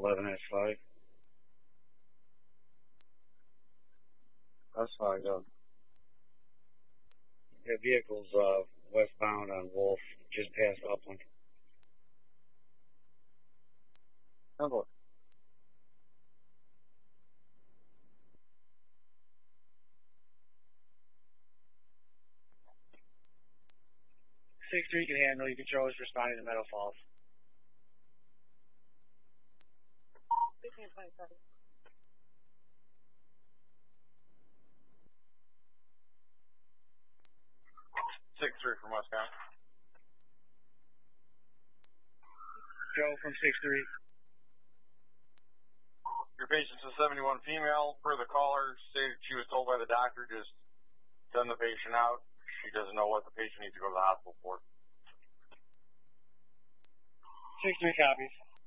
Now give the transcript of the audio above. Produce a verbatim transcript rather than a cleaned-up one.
eleven S five. That's fine, go. The vehicle's uh, westbound on Wolf, just past Upland. Number. six three can handle. You controllers responding to Meadow Falls. six three from Westbound. Joe from six three. Your patient's a seventy-one female. Per the caller, stated she was told by the doctor, just send the patient out. She doesn't know what the patient needs to go to the hospital for. six three copies.